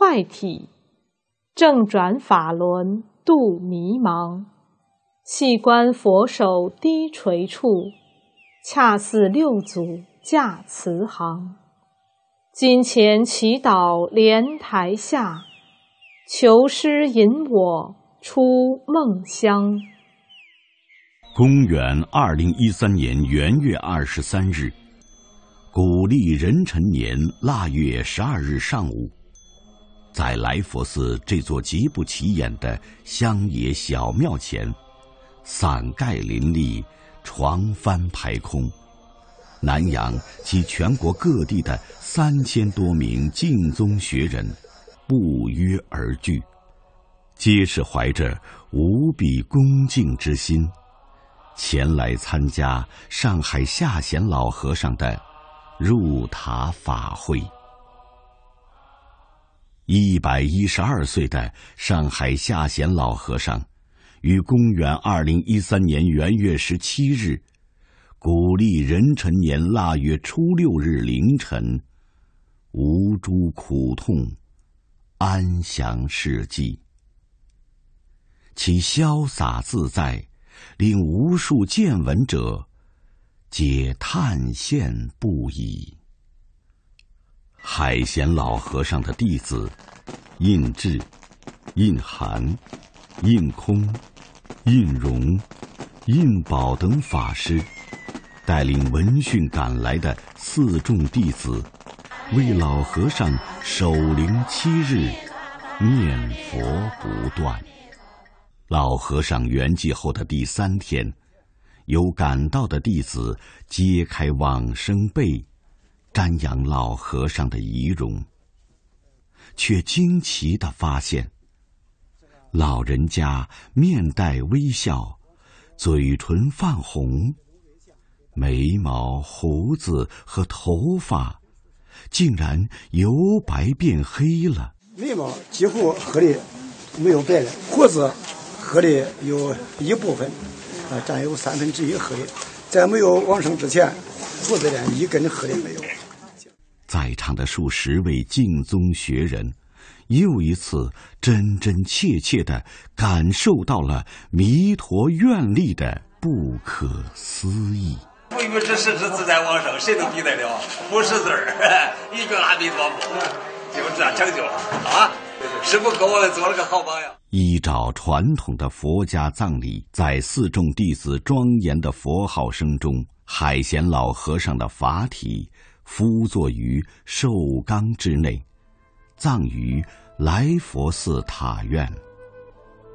快体，正转法轮度迷茫。细观佛手低垂处，恰似六祖驾慈航。金钱祈祷莲台下，求师引我出梦乡。 公元2013年元月23日，古历壬辰年腊月12日上午，在来佛寺这座极不起眼的乡野小庙前，伞盖林立，床幡排空，南洋及全国各地的3000多名净宗学人不约而聚，皆是怀着无比恭敬之心前来参加上海下贤老和尚的入塔法会。112岁的上海下贤老和尚于公元2013年元月17日，古历壬辰年腊月初6日凌晨，无诸苦痛，安详逝迹。其潇洒自在，令无数见闻者皆叹羡不已。海贤老和尚的弟子印智、印涵、印空、印容、印宝等法师，带领闻讯赶来的4众弟子，为老和尚守灵7日，念佛不断。老和尚圆寂后的第3天，有赶到的弟子揭开往生被，瞻仰老和尚的遗容，却惊奇地发现，老人家面带微笑，嘴唇泛红，眉毛、胡子和头发竟然由白变黑了。 眉毛几乎黑的没有白了，胡子黑的有一部分，占有1/3黑的。在没有往生之前，胡子连一根黑的没有。 在场的数十位净宗学人，又一次真真切切地感受到了弥陀愿力的不可思议。 不与之实之自在往生，谁能比得了？不识字儿，一个阿弥陀佛，就这样成就了啊！师父给我们做了个好榜样。 依照传统的佛家葬礼，在4众弟子庄严的佛号声中，海贤老和尚的法体敷坐于寿缸之内，葬于来佛寺塔院。